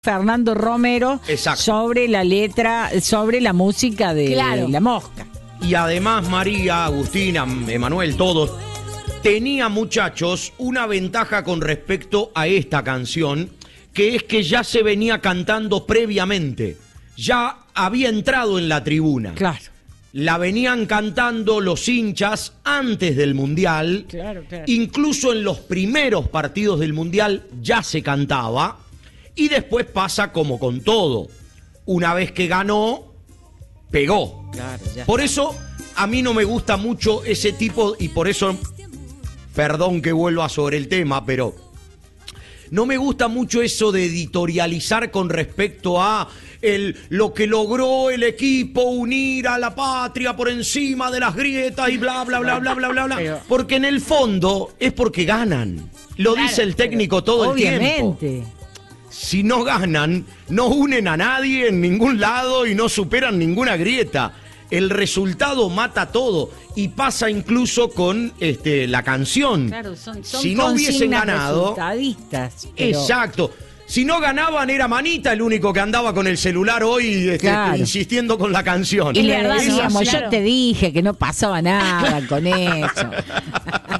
Fernando Romero. Exacto. Sobre la letra, sobre la música de La Mosca. Y además María, Agustina, Emanuel, todos, tenía, muchachos, una ventaja con respecto a esta canción, que es que ya se venía cantando previamente. Ya había entrado en la tribuna. Claro. La venían cantando los hinchas antes del Mundial. Claro. Incluso en los primeros partidos del Mundial ya se cantaba. Y después pasa como con todo. Una vez que ganó, pegó. Claro, por eso a mí no me gusta mucho ese tipo, y por eso, perdón que vuelva sobre el tema, pero no me gusta mucho eso de editorializar con respecto a lo que logró el equipo, unir a la patria por encima de las grietas y bla, bla, bla, bla, bla, bla, bla. Pero, porque en el fondo es porque ganan. Lo dice el técnico todo el tiempo. Si no ganan, no unen a nadie en ningún lado y no superan ninguna grieta. El resultado mata todo. Y pasa incluso con la canción. Claro, son si no hubiesen ganado. Pero... Exacto. Si no ganaban, era Manita el único que andaba con el celular hoy insistiendo con la canción. Y le decíamos, yo te dije que no pasaba nada con eso.